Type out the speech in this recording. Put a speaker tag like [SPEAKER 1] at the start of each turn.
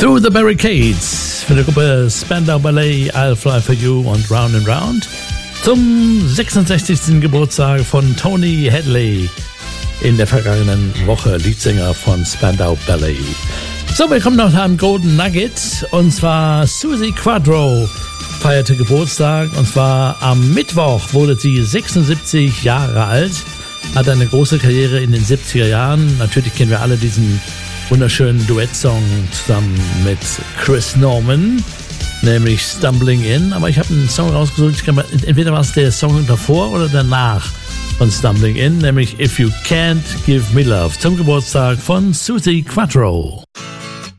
[SPEAKER 1] Through the Barricades für die Gruppe Spandau Ballet, I'll Fly For You und Round and Round zum 66. Geburtstag von Tony Hadley, in der vergangenen Woche Leadsänger von Spandau Ballet. So, wir kommen noch am Golden Nugget, und zwar Suzi Quatro feierte Geburtstag, und zwar am Mittwoch wurde sie 76 Jahre alt, hat eine große Karriere in den 70er Jahren. Natürlich kennen wir alle diesen wunderschönen Duettsong zusammen mit Chris Norman, nämlich Stumbling In. Aber ich habe einen Song rausgesucht, ich kann mal, entweder war es der Song davor oder danach von Stumbling In, nämlich If You Can't Give Me Love, zum Geburtstag von Suzi Quatro.